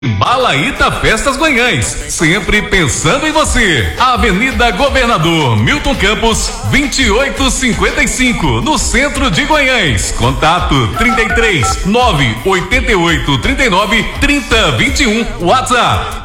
Balaíta Festas Guanhães, sempre pensando em você. Avenida Governador Milton Campos, 2855, no centro de Guanhães. Contato 33 988 39 30 21. WhatsApp